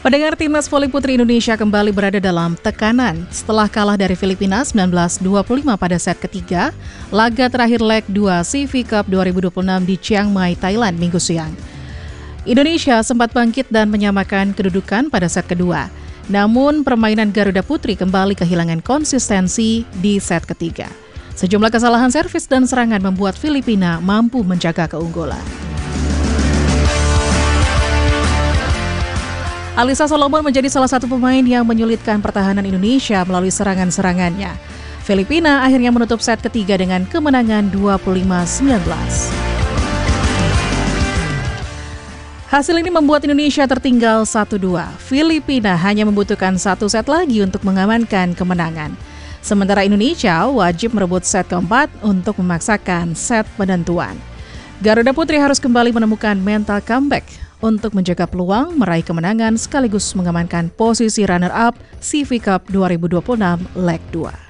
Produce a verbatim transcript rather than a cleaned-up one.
Pendengar, timnas voli putri Indonesia kembali berada dalam tekanan setelah kalah dari Filipina sembilan belas dua puluh lima pada set ketiga, laga terakhir leg dua C V Cup dua ribu dua puluh enam di Chiang Mai, Thailand minggu siang. Indonesia sempat bangkit dan menyamakan kedudukan pada set kedua. Namun permainan Garuda Putri kembali kehilangan konsistensi di set ketiga. Sejumlah kesalahan servis dan serangan membuat Filipina mampu menjaga keunggulan. Alyssa Solomon menjadi salah satu pemain yang menyulitkan pertahanan Indonesia melalui serangan-serangannya. Filipina akhirnya menutup set ketiga dengan kemenangan dua puluh lima sembilan belas. Hasil ini membuat Indonesia tertinggal satu dua. Filipina hanya membutuhkan satu set lagi untuk mengamankan kemenangan. Sementara Indonesia wajib merebut set keempat untuk memaksakan set penentuan. Garuda Putri harus kembali menemukan mental comeback untuk menjaga peluang meraih kemenangan sekaligus mengamankan posisi runner-up C V Cup dua ribu dua puluh enam leg dua.